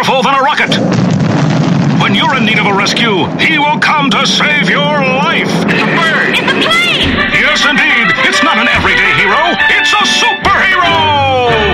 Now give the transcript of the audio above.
powerful than a rocket. When you're in need of a rescue, he will come to save your